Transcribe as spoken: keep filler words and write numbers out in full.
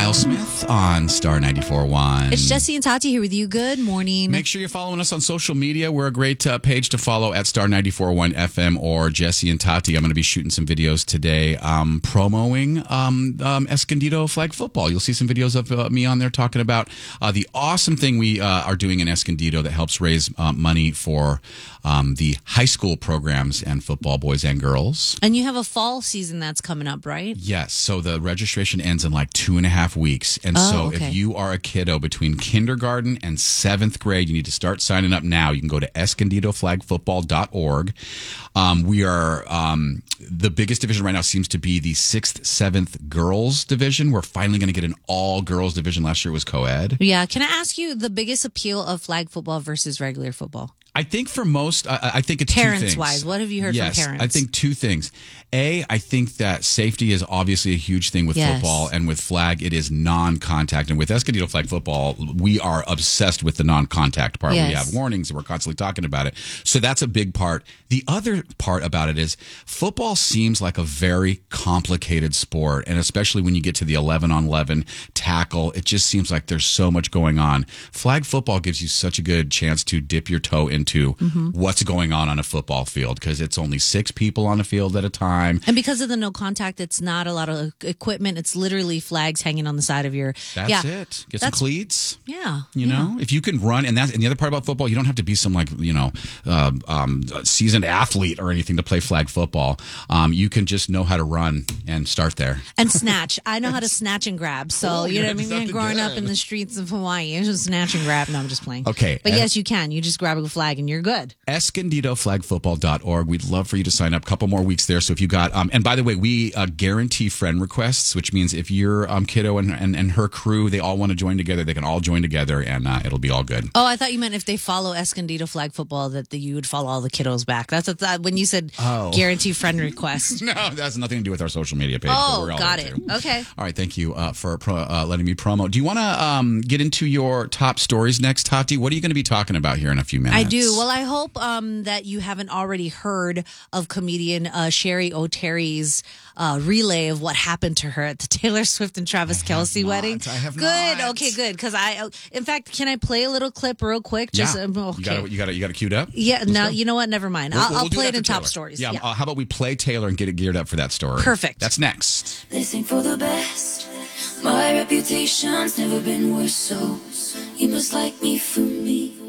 Kyle Smith on Star ninety-four point one. It's Jesse and Tati here with you. Good morning. Make sure you're following us on social media. We're a great uh, page to follow at Star ninety-four point one F M or Jesse and Tati. I'm going to be shooting some videos today um, promoing um, um, Escondido flag football. You'll see some videos of uh, me on there talking about uh, the awesome thing we uh, are doing in Escondido that helps raise uh, money for um, the high school programs and football, boys and girls. And you have a fall season that's coming up, right? Yes. So the registration ends in like two and a half weeks. And Oh, so okay. if you are a kiddo between kindergarten and seventh grade, you need to start signing up now. You can go to escondido flag football dot org. Um, we are, um, the biggest division right now seems to be the sixth, seventh girls division. We're finally going to get an all girls division. Last year it was co-ed. Yeah. Can I ask you the biggest appeal of flag football versus regular football? I think for most, I, I think it's two Parents things. wise, what have you heard yes, from parents? I think two things. A, I think that safety is obviously a huge thing with Yes. football, and with flag, it is non-contact. And with Escondido flag football, we are obsessed with the non-contact part. Yes. We have warnings, and we're constantly talking about it. So that's a big part. The other part about it is football seems like a very complicated sport, and especially when you get to the eleven on eleven tackle, it just seems like there's so much going on. Flag football gives you such a good chance to dip your toe into Mm-hmm. what's going on on a football field, because it's only six people on a field at a time. And because of the no contact, it's not a lot of equipment. It's literally flags hanging on the side of your. That's yeah. it. Get That's- some cleats. Yeah. You yeah. know, if you can run, and that's and the other part about football, you don't have to be some like you know, uh, um, seasoned athlete or anything to play flag football. Um, you can just know how to run and start there. And snatch. I know how to snatch and grab. So, Oh, you know yeah, what I mean? something Growing up good. in the streets of Hawaii, it's just snatch and grab. No, I'm just playing. Okay, But and- yes, you can. You just grab a flag and you're good. escondido flag football dot org. We'd love for you to sign up. A couple more weeks there. So if you got, um, and by the way, we uh, guarantee friend requests, which means if your um, kiddo and, and, and her crew, they all want to join together, they can all join together and uh, it'll be all good. Oh, I thought you meant if they follow Escondido flag football that the, you would follow all the kiddos back. That's what that, when you said Oh. guarantee friend request. No, that has nothing to do with our social media page. but Oh, we're all got there it. too. Okay. All right. Thank you uh, for pro, uh, letting me promo. Do you want to um, get into your top stories next, Tati? What are you going to be talking about here in a few minutes? I do. Well, I hope um, that you haven't already heard of comedian uh, Sherry O'Terry's uh, relay of what happened to her at the Taylor Swift and Travis Kelce not. wedding. I have good. not. Okay, good. Because I, uh, in fact, can I play a little clip real quick? Just yeah. um, okay. You got it. You got it. You got it queued up. Yeah. Let's No, go. you know what? Never mind. We'll- I'll, we'll I'll do play that it in for top Taylor. stories. Yeah. Yeah. Uh, how about we play Taylor and get it geared up for that story? Perfect. That's next. They sing for the best. My reputation's never been worse, so you must like me for me.